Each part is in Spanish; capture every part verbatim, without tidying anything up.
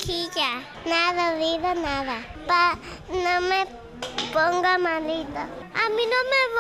silla. Nada, vida, nada. Pa, no me ponga malita. A mí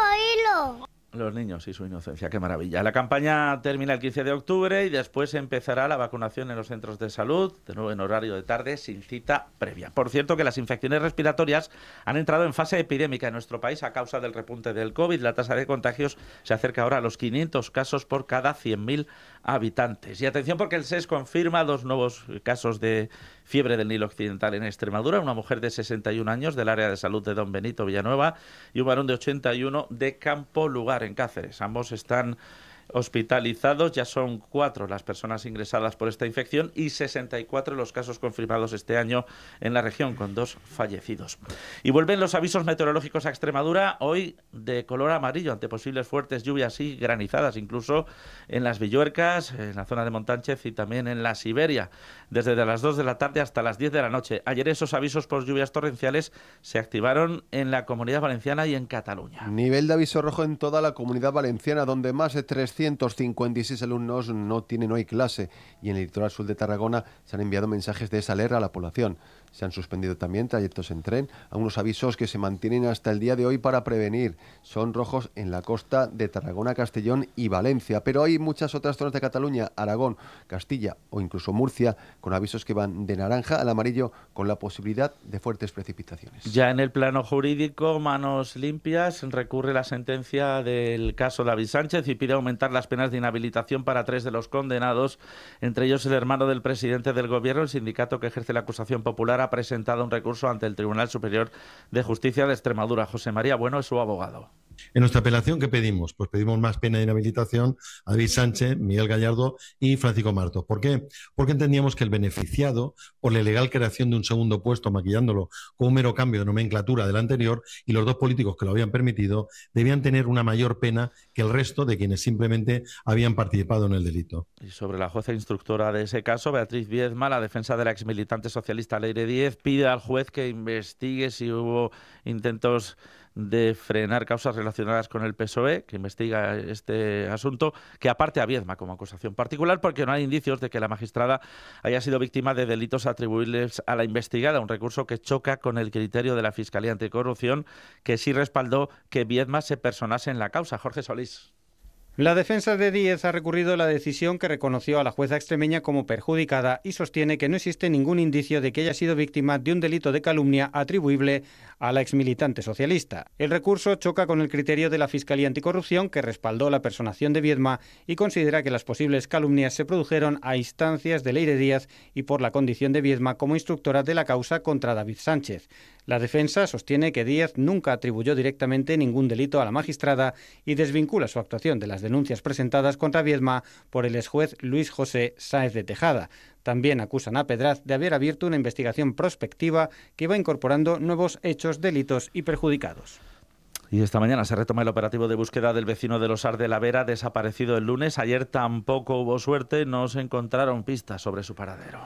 no me voy lo. Los niños y su inocencia, qué maravilla. La campaña termina el quince de octubre y después empezará la vacunación en los centros de salud, de nuevo en horario de tarde, sin cita previa. Por cierto, que las infecciones respiratorias han entrado en fase epidémica en nuestro país a causa del repunte del COVID. La tasa de contagios se acerca ahora a los quinientos casos por cada cien mil habitantes. Y atención, porque el S E S confirma dos nuevos casos de fiebre del Nilo Occidental en Extremadura, una mujer de sesenta y un años del área de salud de Don Benito Villanueva y un varón de ochenta y uno de Campo Lugar, en Cáceres. Ambos están hospitalizados, ya son cuatro las personas ingresadas por esta infección y sesenta y cuatro los casos confirmados este año en la región, con dos fallecidos. Y vuelven los avisos meteorológicos a Extremadura, hoy de color amarillo, ante posibles fuertes lluvias y granizadas, incluso en las Villuercas, en la zona de Montánchez y también en la Siberia, desde las dos de la tarde hasta las diez de la noche. Ayer esos avisos por lluvias torrenciales se activaron en la Comunidad Valenciana y en Cataluña. Nivel de aviso rojo en toda la Comunidad Valenciana, donde más de trescientos cincuenta y seis alumnos no tienen hoy clase, y en el litoral sur de Tarragona se han enviado mensajes de esa alerta a la población. Se han suspendido también trayectos en tren, a unos avisos que se mantienen hasta el día de hoy para prevenir. Son rojos en la costa de Tarragona, Castellón y Valencia, pero hay muchas otras zonas de Cataluña, Aragón, Castilla o incluso Murcia, con avisos que van de naranja al amarillo, con la posibilidad de fuertes precipitaciones. Ya en el plano jurídico, Manos Limpias recurre la sentencia del caso David Sánchez y pide aumentar las penas de inhabilitación para tres de los condenados, entre ellos el hermano del presidente del gobierno. El sindicato que ejerce la acusación popular ha presentado un recurso ante el Tribunal Superior de Justicia de Extremadura. José María Bueno es su abogado. En nuestra apelación, ¿qué pedimos? Pues pedimos más pena de inhabilitación a David Sánchez, Miguel Gallardo y Francisco Martos. ¿Por qué? Porque entendíamos que el beneficiado por la ilegal creación de un segundo puesto, maquillándolo con un mero cambio de nomenclatura del anterior, y los dos políticos que lo habían permitido, debían tener una mayor pena que el resto de quienes simplemente habían participado en el delito. Y sobre la jueza instructora de ese caso, Beatriz Viedma, la defensa de la exmilitante socialista Leire Díez, pide al juez que investigue si hubo intentos de frenar causas relacionadas con el P S O E, que investiga este asunto, que aparte a Viedma como acusación particular, porque no hay indicios de que la magistrada haya sido víctima de delitos atribuibles a la investigada, un recurso que choca con el criterio de la Fiscalía Anticorrupción, que sí respaldó que Viedma se personase en la causa. Jorge Solís. La defensa de Díez ha recurrido la decisión que reconoció a la jueza extremeña como perjudicada y sostiene que no existe ningún indicio de que haya sido víctima de un delito de calumnia atribuible a la exmilitante socialista. El recurso choca con el criterio de la Fiscalía Anticorrupción, que respaldó la personación de Viedma y considera que las posibles calumnias se produjeron a instancias de Leire Díez y por la condición de Viedma como instructora de la causa contra David Sánchez. La defensa sostiene que Díez nunca atribuyó directamente ningún delito a la magistrada y desvincula su actuación de las denuncias presentadas contra Viedma por el exjuez Luis José Sáez de Tejada. También acusan a Pedraz de haber abierto una investigación prospectiva que va incorporando nuevos hechos, delitos y perjudicados. Y esta mañana se retoma el operativo de búsqueda del vecino de Los Ar de la Vera, desaparecido el lunes. Ayer tampoco hubo suerte, no se encontraron pistas sobre su paradero.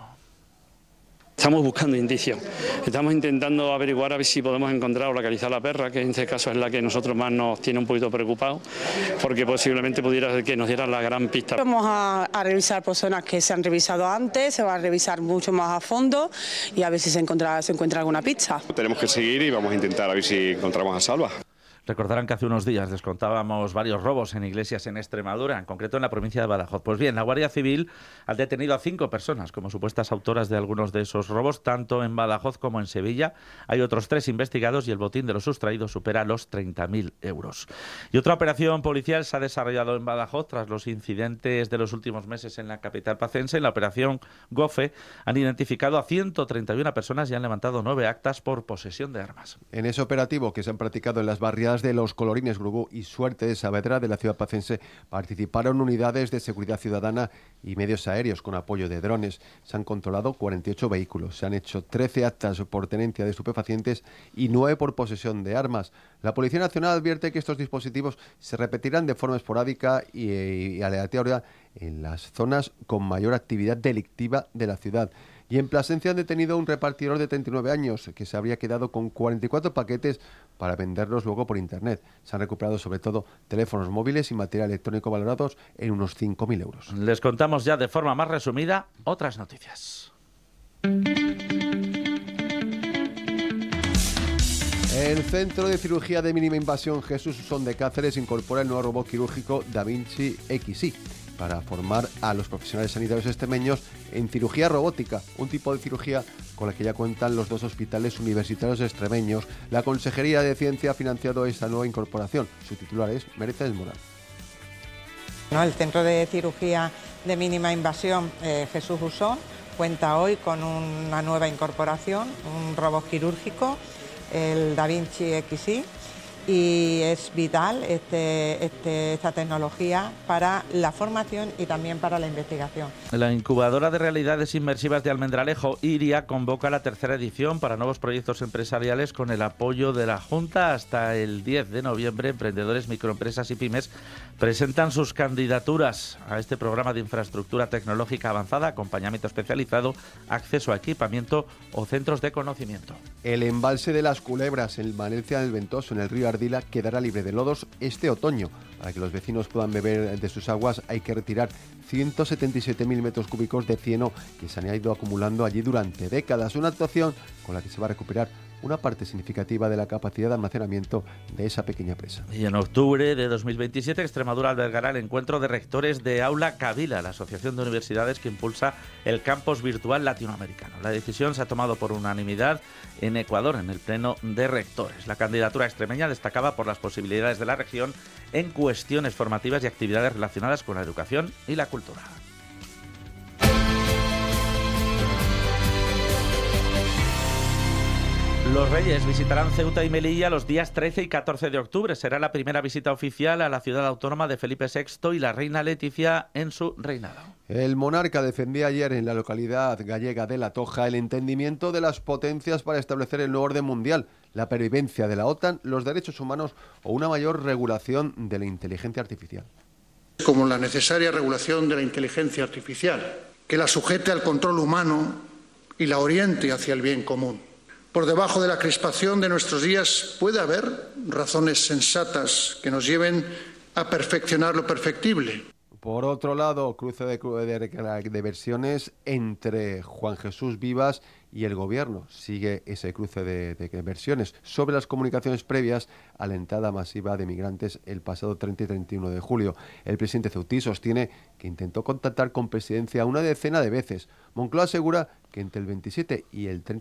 Estamos buscando indicios, estamos intentando averiguar a ver si podemos encontrar o localizar a la perra, que en este caso es la que nosotros más nos tiene un poquito preocupados, porque posiblemente pudiera ser que nos dieran la gran pista. Vamos a, a revisar personas que se han revisado antes, se va a revisar mucho más a fondo y a ver si se encuentra, se encuentra alguna pista. Tenemos que seguir y vamos a intentar a ver si encontramos a Salva. Recordarán que hace unos días descontábamos varios robos en iglesias en Extremadura, en concreto en la provincia de Badajoz. Pues bien, la Guardia Civil ha detenido a cinco personas como supuestas autoras de algunos de esos robos, tanto en Badajoz como en Sevilla. Hay otros tres investigados y el botín de los sustraídos supera los treinta mil euros. Y otra operación policial se ha desarrollado en Badajoz tras los incidentes de los últimos meses en la capital pacense. En la operación GOFE han identificado a ciento treinta y una personas y han levantado nueve actas por posesión de armas. En ese operativo que se han practicado en las barriadas de Los Colorines, Grubú y Suerte de Saavedra de la ciudad pacense participaron unidades de seguridad ciudadana y medios aéreos con apoyo de drones. Se han controlado cuarenta y ocho vehículos, se han hecho trece actas por tenencia de estupefacientes y nueve por posesión de armas. La Policía Nacional advierte que estos dispositivos se repetirán de forma esporádica y, y aleatoria en las zonas con mayor actividad delictiva de la ciudad. Y en Plasencia han detenido a un repartidor de treinta y nueve años que se habría quedado con cuarenta y cuatro paquetes para venderlos luego por internet. Se han recuperado sobre todo teléfonos móviles y material electrónico valorados en unos cinco mil euros. Les contamos ya de forma más resumida otras noticias. El Centro de Cirugía de Mínima Invasión Jesús Usón de Cáceres incorpora el nuevo robot quirúrgico Da Vinci X I para formar a los profesionales sanitarios extremeños en cirugía robótica, un tipo de cirugía con la que ya cuentan los dos hospitales universitarios extremeños. La Consejería de Ciencia ha financiado esta nueva incorporación. Su titular es Mercedes Morán. ¿No? El Centro de Cirugía de Mínima Invasión eh, Jesús Usón cuenta hoy con una nueva incorporación, un robot quirúrgico, el Da Vinci X I, y es vital este, este, esta tecnología para la formación y también para la investigación. La incubadora de realidades inmersivas de Almendralejo, IRIA, convoca la tercera edición para nuevos proyectos empresariales con el apoyo de la Junta. Hasta el diez de noviembre, emprendedores, microempresas y pymes presentan sus candidaturas a este programa de infraestructura tecnológica avanzada, acompañamiento especializado, acceso a equipamiento o centros de conocimiento. El embalse de las Culebras en Valencia del Ventoso, en el río Ardila, quedará libre de lodos este otoño. Para que los vecinos puedan beber de sus aguas hay que retirar ciento setenta y siete mil metros cúbicos de cieno que se han ido acumulando allí durante décadas. Una actuación con la que se va a recuperar una parte significativa de la capacidad de almacenamiento de esa pequeña presa. Y en octubre de dos mil veintisiete, Extremadura albergará el encuentro de rectores de Aula Kabila, la asociación de universidades que impulsa el campus virtual latinoamericano. La decisión se ha tomado por unanimidad en Ecuador, en el pleno de rectores. La candidatura extremeña destacaba por las posibilidades de la región en cuestiones formativas y actividades relacionadas con la educación y la cultura. Los Reyes visitarán Ceuta y Melilla los días trece y catorce de octubre. Será la primera visita oficial a la ciudad autónoma de Felipe sexto y la reina Leticia en su reinado. El monarca defendía ayer en la localidad gallega de La Toja el entendimiento de las potencias para establecer el nuevo orden mundial, la pervivencia de la OTAN, los derechos humanos o una mayor regulación de la inteligencia artificial. Como la necesaria regulación de la inteligencia artificial, que la sujete al control humano y la oriente hacia el bien común. Por debajo de la crispación de nuestros días puede haber razones sensatas que nos lleven a perfeccionar lo perfectible. Por otro lado, cruce de, de, de versiones entre Juan Jesús Vivas y el Gobierno. Sigue ese cruce de, de versiones sobre las comunicaciones previas a la entrada masiva de migrantes el pasado treinta y treinta y uno de julio. El presidente ceutí sostiene que intentó contactar con Presidencia una decena de veces. Moncloa asegura que entre el veintisiete y el treinta